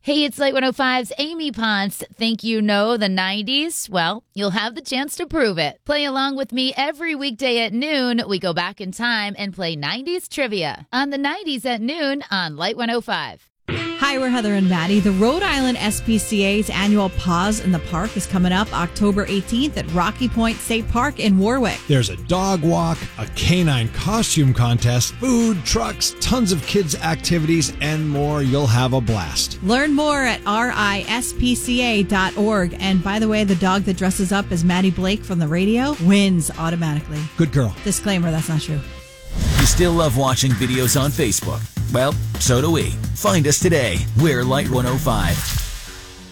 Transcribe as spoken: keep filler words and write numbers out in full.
Hey, it's Light one oh five's Amy Ponce. Think you know the nineties? Well, you'll have the chance to prove it. Play along with me every weekday at noon. We go back in time and play nineties trivia on the nineties at noon on Light one oh five. Hi, we're Heather and Maddie. The Rhode Island S P C A's annual Paws in the Park is coming up October eighteenth at Rocky Point State Park in Warwick. There's a dog walk, a canine costume contest, food, trucks, tons of kids' activities, and more. You'll have a blast. Learn more at R I S P C A dot org. And by the way, the dog that dresses up as Maddie Blake from the radio wins automatically. Good girl. Disclaimer, that's not true. You still love watching videos on Facebook? Well, so do we. Find us today. We're Light one oh five.